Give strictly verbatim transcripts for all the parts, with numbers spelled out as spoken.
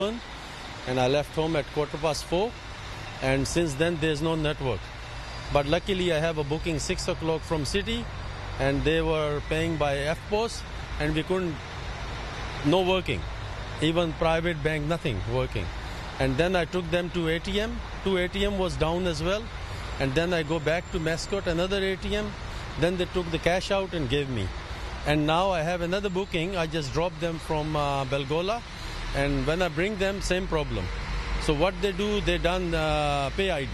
and I left home at quarter past four, and since then there's no network. But luckily I have a booking six o'clock from City, and they were paying by F P O S, and we couldn't, no working. Even private bank, nothing working. And then I took them to A T M. Two A T M was down as well. And then I go back to Mascot, another A T M. Then they took the cash out and gave me. And now I have another booking. I just dropped them from uh, Belgola. And when I bring them, same problem. So what they do, they done uh, pay I D.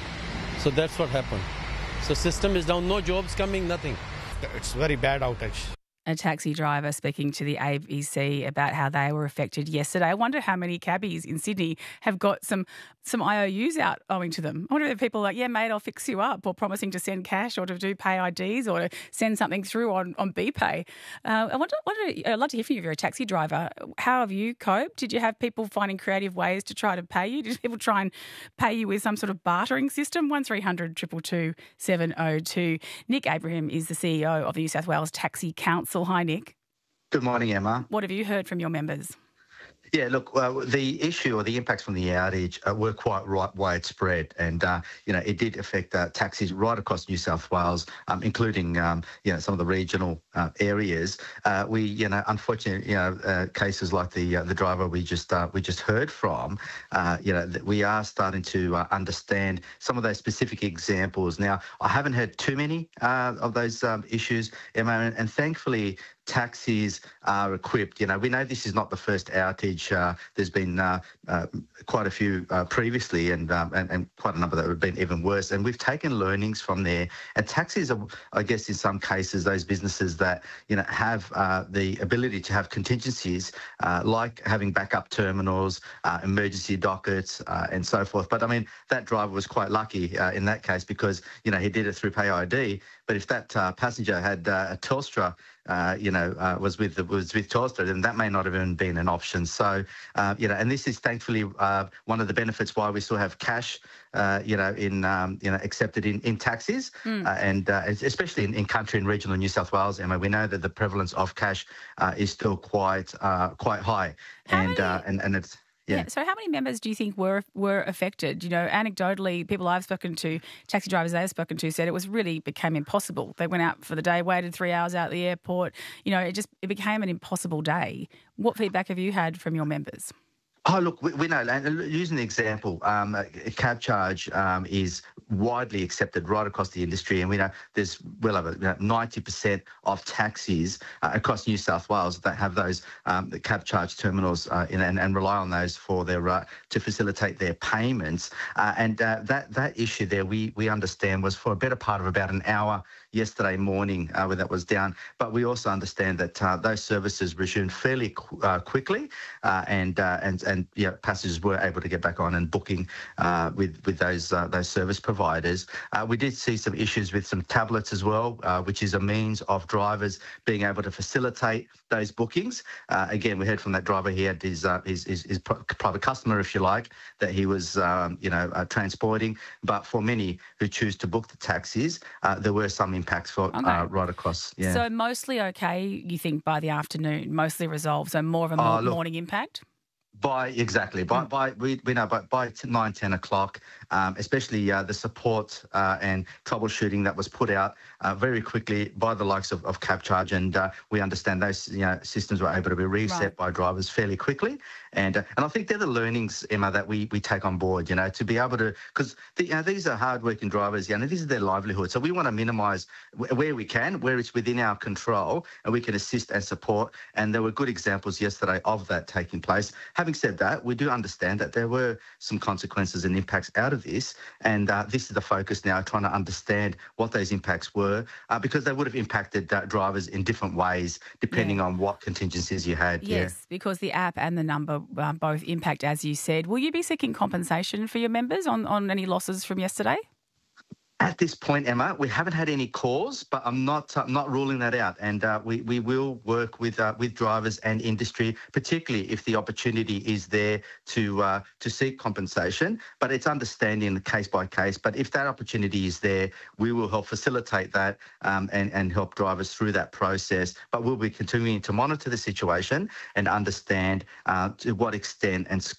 So that's what happened. So system is down, no jobs coming, nothing. It's very bad outage. A taxi driver speaking to the A B C about how they were affected yesterday. I wonder how many cabbies in Sydney have got some some I O Us out owing to them. I wonder if people are like, yeah, mate, I'll fix you up, or promising to send cash or to do pay I Ds or to send something through on, on BPay. Uh, I wonder, wonder, I'd love to hear from you if you're a taxi driver. How have you coped? Did you have people finding creative ways to try to pay you? Did people try and pay you with some sort of bartering system? one three hundred two two two seven oh two. Nick Abraham is the C E O of the New South Wales Taxi Council. Hi, Nick. Good morning, Emma. What have you heard from your members? Yeah, look, uh, the issue or the impacts from the outage uh, were quite right, widespread, and uh, you know it did affect uh, taxis right across New South Wales, um, including um, you know some of the regional uh, areas. Uh, we, you know, unfortunately, you know, uh, cases like the uh, the driver we just uh, we just heard from, uh, you know, that we are starting to uh, understand some of those specific examples. Now, I haven't heard too many uh, of those um, issues, Emma, and, and thankfully, taxis are equipped. You know, we know this is not the first outage. Uh, there's been uh, uh, quite a few uh, previously, and, um, and and quite a number that have been even worse. And we've taken learnings from there. And taxis are, I guess, in some cases, those businesses that you know have uh, the ability to have contingencies, uh, like having backup terminals, uh, emergency dockets, uh, and so forth. But I mean, that driver was quite lucky uh, in that case because you know he did it through pay I D. But if that uh, passenger had uh, a Telstra, uh, you know, uh, was with the, was with Telstra, then that may not have even been an option. So, uh, you know, and this is thankfully uh, one of the benefits why we still have cash, uh, you know, in um, you know accepted in in taxis, mm. uh, and uh, especially in, in country and regional New South Wales. Emma, we know that the prevalence of cash uh, is still quite uh, quite high, How and many- uh, and and it's. Yeah. Yeah. So how many members do you think were were affected? You know, anecdotally, people I've spoken to, taxi drivers I've spoken to, said it was really became impossible. They went out for the day, waited three hours out at the airport. You know, it just it became an impossible day. What feedback have you had from your members? Oh, look, we, we know, and using the example, um, a cab charge um, is widely accepted right across the industry, and we know there's well over you know, ninety percent of taxis uh, across New South Wales that have those um, the cab charge terminals uh, in, and, and rely on those for their uh, to facilitate their payments. Uh, and uh, that that issue there, we we understand, was for a better part of about an hour yesterday morning uh, when that was down. But we also understand that uh, those services resumed fairly qu- uh, quickly, uh, and uh, and and yeah, passengers were able to get back on and booking uh, with with those uh, those service providers. Uh, we did see some issues with some tablets as well, uh, which is a means of drivers being able to facilitate those bookings. Uh, again, we heard from that driver, he had his uh, his, his, his private customer, if you like, that he was um, you know uh, transporting. But for many who choose to book the taxis, uh, there were some impacts for Okay. uh, right across. Yeah. So mostly okay, you think, by the afternoon, mostly resolved, so more of a Oh, mor- look. morning impact? By exactly by Mm. by we we know by by t- nine ten o'clock, um, especially uh, the support uh, and troubleshooting that was put out uh, very quickly by the likes of, of CabCharge, and uh, we understand those you know systems were able to be reset Right. by drivers fairly quickly, and uh, and I think they're the learnings, Emma, that we we take on board. You know, to be able to because the, you know, these are hardworking drivers. You know, this is their livelihood, so we want to minimise w- where we can, where it's within our control, and we can assist and support. And there were good examples yesterday of that taking place. Having said that, we do understand that there were some consequences and impacts out of this, and uh, this is the focus now, trying to understand what those impacts were, uh, because they would have impacted uh, drivers in different ways depending Yeah. on what contingencies you had. Yes, because the app and the number uh, both impact, as you said. Will you be seeking compensation for your members on, on any losses from yesterday? At this point, Emma, we haven't had any calls, but I'm not uh, not ruling that out, and uh, we we will work with uh, with drivers and industry, particularly if the opportunity is there to uh, to seek compensation. But it's understanding the case by case. But if that opportunity is there, we will help facilitate that um, and and help drivers through that process. But we'll be continuing to monitor the situation and understand uh, to what extent and